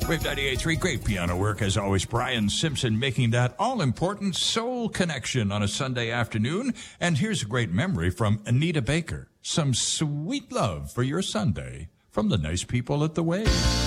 Wave 98.3, great piano work as always. Brian Simpson making that all-important soul connection on a Sunday afternoon. And here's a great memory from Anita Baker. Some sweet love for your Sunday from the nice people at the Wave.